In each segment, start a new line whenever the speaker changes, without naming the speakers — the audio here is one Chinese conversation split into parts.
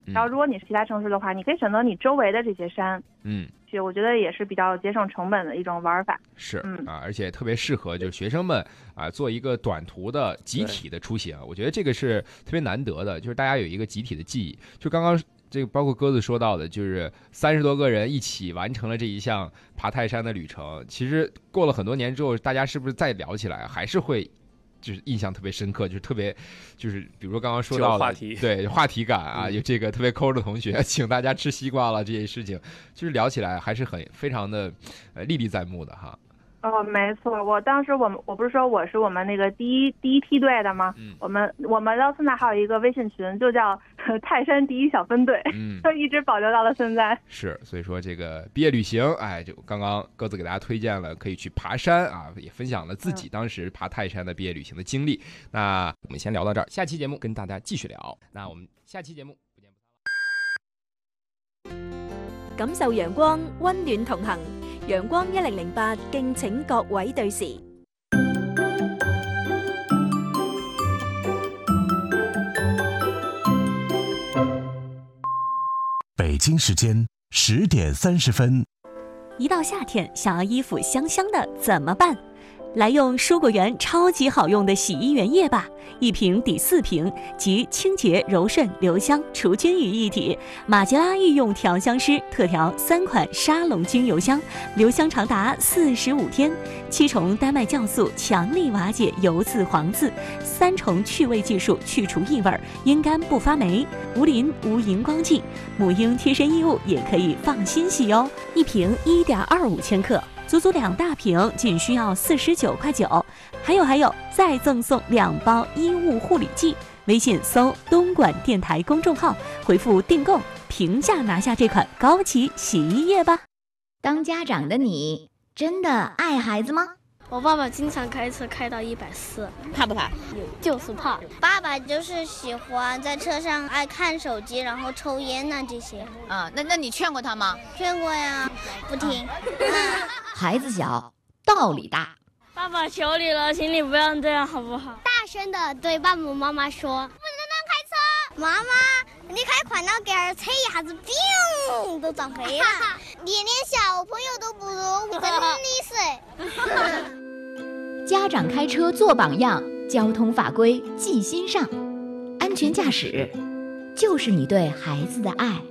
然后如果你是其他城市的话，你可以选择你周围的这些山，我觉得也是比较节省成本的一种玩法。
是而且特别适合就是学生们做一个短途的集体的出行，我觉得这个是特别难得的，就是大家有一个集体的记忆。就刚刚这个包括鸽子说到的，就是30多个人一起完成了这一项爬泰山的旅程。其实过了很多年之后，大家是不是再聊起来还是会就是印象特别深刻，就是特别就是比如说刚刚说到的
话题，
对话题感啊，有这个特别抠的同学请大家吃西瓜了这些事情，就是聊起来还是非常的历历在目的哈。
没错，我当时我不是说我是我们那个第一梯队的吗？我们到现在还有一个微信群，就叫泰山第一小分队，就一直保留到了现在。
是，所以说这个毕业旅行，就刚刚鸽子给大家推荐了可以去爬山啊，也分享了自己当时爬泰山的毕业旅行的经历。那我们先聊到这儿，下期节目跟大家继续聊。那我们下期节目不见不散了。
感受陽光，溫暖同行。陽光1008，敬請各位對時。
北京时间10点30分。
一到夏天，想要衣服香香的怎么办？来用蔬果园超级好用的洗衣原液吧，1瓶抵4瓶，集清洁、柔顺、留香、除菌于一体。马吉拉御用调香师特调3款沙龙精油香，留香长达45天。7重丹麦酵素强力瓦解油渍黄渍，3重去味技术去除异味，阴干不发霉，无磷无荧光剂。母婴贴身衣物也可以放心洗哦，1瓶1.25千克。足足2大瓶，仅需要49.9块。还有，再赠送2包衣物护理剂。微信搜东莞电台公众号，回复订购，平价拿下这款高级洗衣液吧。
当家长的你真的爱孩子吗？
我爸爸经常开车开到140，
怕不怕？
就是怕。
爸爸就是喜欢在车上爱看手机，然后抽烟呐这些。
那你劝过他吗？
劝过呀，不听。
孩子小，道理大。
爸爸求你了，请你不要这样好不好？
大声的对爸爸妈妈说，不能开车。妈妈，你开快了点儿，车一下子砰都撞飞了。你连小朋友都不如，真的是。
家长开车做榜样，交通法规记心上，安全驾驶就是你对孩子的爱。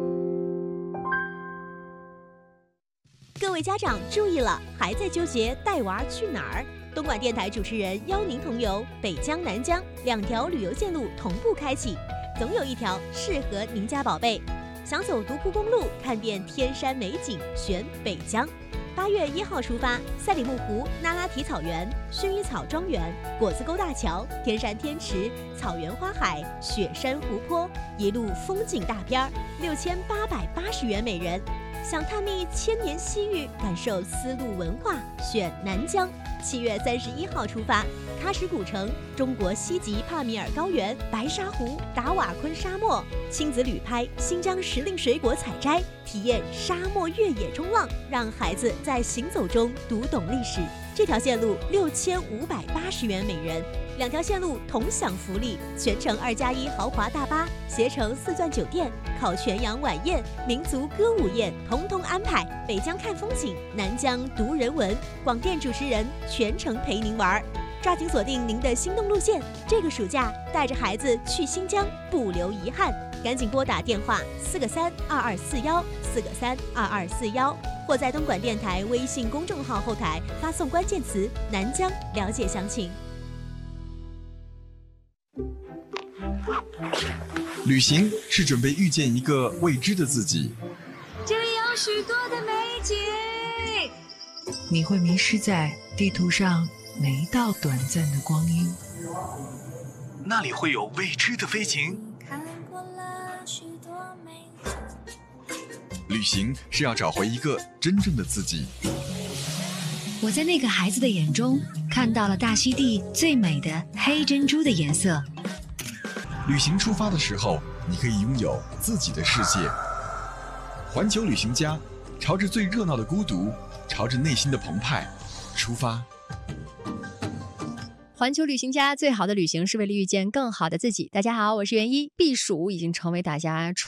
各位家长注意了，还在纠结带娃去哪儿？东莞电台主持人邀您同游北疆、南疆2条旅游线路同步开启，总有一条适合您家宝贝。想走独库公路，看遍天山美景，选北疆。8月1号出发，赛里木湖、那拉提草原、薰衣草庄园、果子沟大桥、天山天池、草原花海、雪山湖泊，一路风景大片，6880元每人。想探秘千年西域，感受丝路文化，选南疆。7月31号出发，喀什古城、中国西极帕米尔高原、白沙湖、达瓦昆沙漠，亲子旅拍新疆时令水果采摘，体验沙漠越野冲浪，让孩子在行走中读懂历史。这条线路6580元每人，2条线路同享福利，全程2+1豪华大巴，携程4钻酒店，烤全羊晚宴、民族歌舞宴，统统安排。北疆看风景，南疆读人文，广电主持人全程陪您玩。抓紧锁定您的心动路线，这个暑假带着孩子去新疆，不留遗憾。赶紧拨打电话4个32241，4个32241，或在东莞电台微信公众号后台发送关键词南疆了解详情。
旅行是准备遇见一个未知的自己，
这里有许多的美景，
你会迷失在地图上每一道短暂的光阴，
那里会有未知的飞行。
旅行是要找回一个真正的自己。
我在那个孩子的眼中看到了大溪地最美的黑珍珠的颜色。
旅行出发的时候，你可以拥有自己的世界。环球旅行家，朝着最热闹的孤独，朝着内心的澎湃出发。
环球旅行家，最好的旅行是为了遇见更好的自己。大家好，我是袁一。避暑已经成为大家